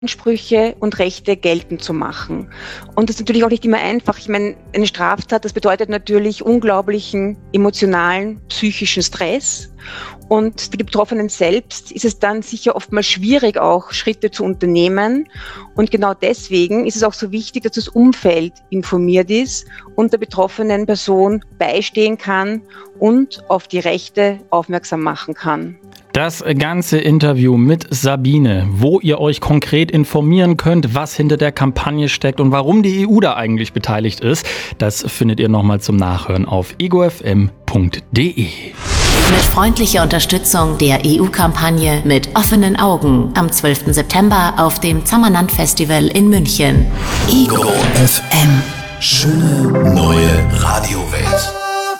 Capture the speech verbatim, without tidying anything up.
Ansprüche und Rechte geltend zu machen. Und das ist natürlich auch nicht immer einfach. Ich meine, eine Straftat, das bedeutet natürlich unglaublichen emotionalen, psychischen Stress. Und für die Betroffenen selbst ist es dann sicher oftmals schwierig, auch Schritte zu unternehmen. Und genau deswegen ist es auch so wichtig, dass das Umfeld informiert ist und der betroffenen Person beistehen kann und auf die Rechte aufmerksam machen kann. Das ganze Interview mit Sabine, wo ihr euch konkret informieren könnt, was hinter der Kampagne steckt und warum die E U da eigentlich beteiligt ist, das findet ihr nochmal zum Nachhören auf ego f m punkt d e. Mit freundlicher Unterstützung der E U-Kampagne Mit offenen Augen am zwölften September auf dem Zammerland-Festival in München. Ego F M. Schöne neue Radiowelt.